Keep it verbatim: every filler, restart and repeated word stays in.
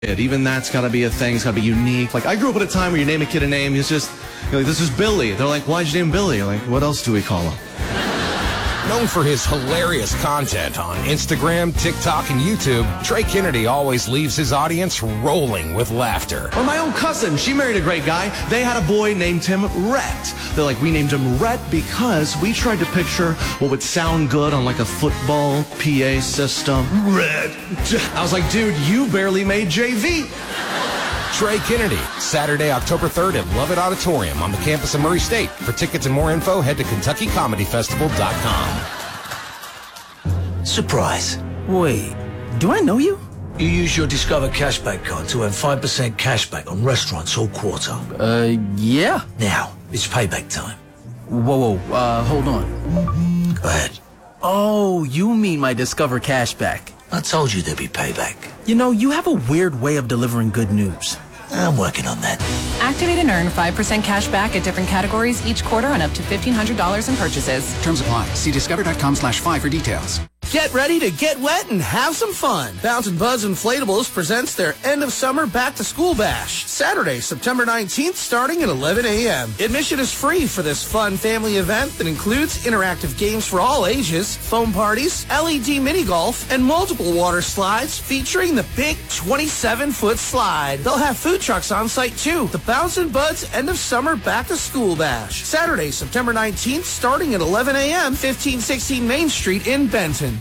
Even that's got to be a thing. It's got to be unique. Like, I grew up at a time where you name a kid a name, it's just, you're like, this is Billy. They're like, why'd you name Billy? You're like, what else do we call him? Known for his hilarious content on Instagram, TikTok, and YouTube, Trey Kennedy always leaves his audience rolling with laughter. Or my own cousin, she married a great guy. They had a boy named him Rhett. They're like, we named him Rhett because we tried to picture what would sound good on like a football P A system. Rhett. I was like, dude, you barely made J V. Trey Kennedy, Saturday, October third at Lovett Auditorium on the campus of Murray State. For tickets and more info, head to Kentucky Comedy Festival dot com. Surprise. Wait, do I know you? You use your Discover Cashback card to earn five percent cashback on restaurants all quarter. Uh, yeah. Now, it's payback time. Whoa, whoa, uh, hold on. Go ahead. Oh, you mean my Discover Cashback. I told you there'd be payback. You know, you have a weird way of delivering good news. I'm working on that. Activate and earn five percent cash back at different categories each quarter on up to fifteen hundred dollars in purchases. Terms apply. See discover.com slash five for details. Get ready to get wet and have some fun. Bounce and Buzz Inflatables presents their end of summer back to school bash. Saturday, September nineteenth, starting at eleven a.m. Admission is free for this fun family event that includes interactive games for all ages, foam parties, L E D mini golf, and multiple water slides featuring the big twenty-seven foot slide. They'll have food trucks on site too. The Bounce and Buzz end of summer back to school bash. Saturday, September nineteenth, starting at eleven a.m., fifteen sixteen Main Street in Benton.